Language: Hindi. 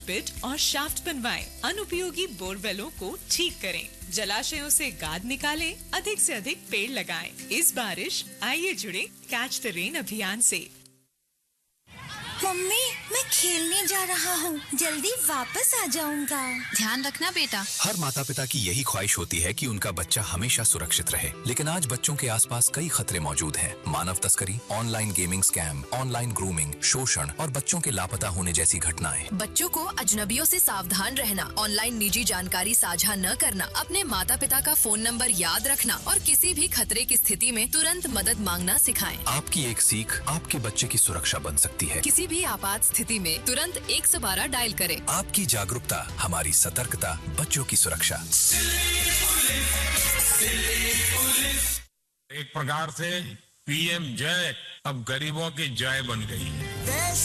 पिट और शाफ्ट बनवाएं, अनुपयोगी बोरवेलों को ठीक करें, जलाशयों से गाद निकालें, अधिक से अधिक पेड़ लगाएं। इस बारिश आइए जुड़े कैच द रेन अभियान से। मम्मी, मैं खेलने जा रहा हूँ, जल्दी वापस आ जाऊंगा। ध्यान रखना बेटा। हर माता पिता की यही ख्वाहिश होती है कि उनका बच्चा हमेशा सुरक्षित रहे, लेकिन आज बच्चों के आसपास कई खतरे मौजूद हैं। मानव तस्करी, online gaming scam, online grooming, शोषण और बच्चों के लापता होने जैसी घटनाएं। बच्चों को अजनबियों से सावधान रहना, ऑनलाइन निजी जानकारी साझा न करना, अपने माता पिता का फोन नंबर याद रखना और किसी भी खतरे की स्थिति में तुरंत मदद मांगना सिखाएं। आपकी एक सीख आपके बच्चे की सुरक्षा बन सकती है। किसी भी आपात स्थिति में तुरंत 112 डायल करें। आपकी जागरूकता, हमारी सतर्कता, बच्चों की सुरक्षा। एक प्रकार से पीएम जय अब गरीबों की जय बन गई है।